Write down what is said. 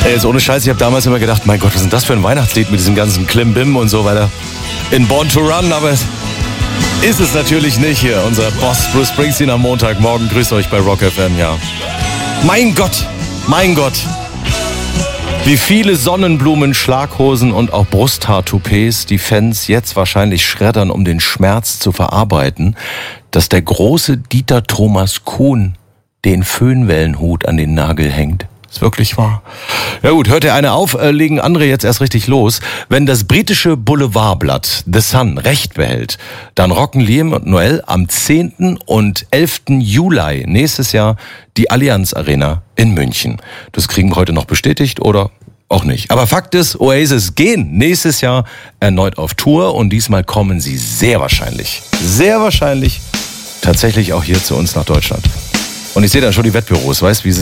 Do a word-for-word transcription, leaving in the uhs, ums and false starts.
Ey, jetzt ohne Scheiß, ich habe damals immer gedacht, mein Gott, was ist denn das für ein Weihnachtslied mit diesem ganzen Klimbim und so weiter. In Born to Run, aber es ist es natürlich nicht hier. Unser Boss Bruce Springsteen am Montagmorgen grüßt euch bei Rock F M, ja. Mein Gott, mein Gott. Wie viele Sonnenblumen, Schlaghosen und auch Brusthaar-Toupets die Fans jetzt wahrscheinlich schreddern, um den Schmerz zu verarbeiten, dass der große Dieter Thomas Kuhn den Föhnwellenhut an den Nagel hängt. Ist wirklich wahr. Ja gut, hört der eine auf, äh, legen andere jetzt erst richtig los. Wenn das britische Boulevardblatt The Sun recht behält, dann rocken Liam und Noel am zehnten und elften Juli nächstes Jahr die Allianz Arena in München. Das kriegen wir heute noch bestätigt oder auch nicht. Aber Fakt ist, Oasis gehen nächstes Jahr erneut auf Tour und diesmal kommen sie sehr wahrscheinlich, sehr wahrscheinlich tatsächlich auch hier zu uns nach Deutschland. Und ich sehe dann schon die Wettbüros, weißt wie sie